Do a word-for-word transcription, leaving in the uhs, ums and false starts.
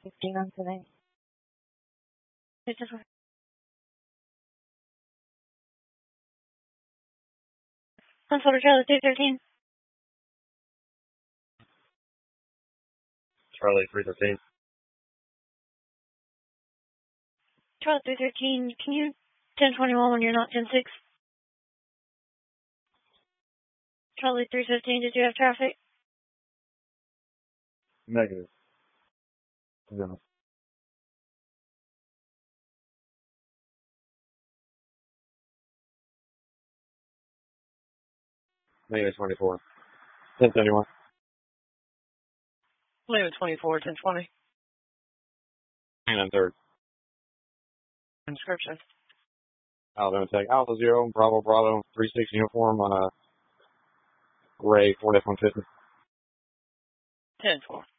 fifteen on today. It's just Sunflower Charlie two thirteen. Charlie three thirteen. Charlie three thirteen, can you ten twenty-one when you're not ten six? Charlie three fifteen, did you have traffic? Negative. No. Negative twenty-four. ten seventy-one. Negative twenty-four, ten twenty. Hang on third. Inscription. Alabama Tech. Alpha Zero, Bravo Bravo, three six uniform, uh, Ray, Ford F one fifty. ten four.